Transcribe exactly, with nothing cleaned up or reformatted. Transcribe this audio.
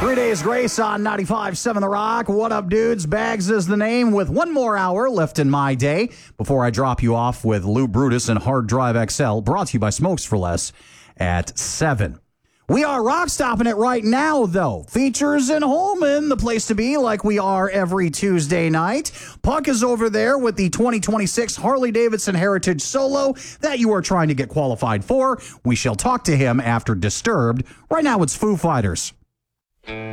Three Days Grace on ninety-five point seven The Rock. What up, dudes? Bags is the name with one more hour left in my day before I drop you off with Lou Brutus and Hard Drive X L, brought to you by Smokes for Less at seven. We are rock stopping it right now, though. Features in Holman, the place to be, like we are every Tuesday night. Puck is over there with the twenty twenty-six Harley-Davidson Heritage Solo that you are trying to get qualified for. We shall talk to him after Disturbed. Right now, it's Foo Fighters.